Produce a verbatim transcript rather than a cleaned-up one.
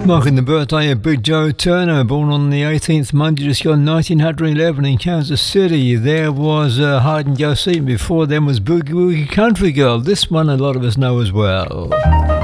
Marking the birthday of Big Joe Turner, born on the eighteenth Monday just gone nineteen eleven in Kansas City. There was uh, Hard and Go Seaton. Before them was Boogie Woogie Country Girl. This one a lot of us know as well.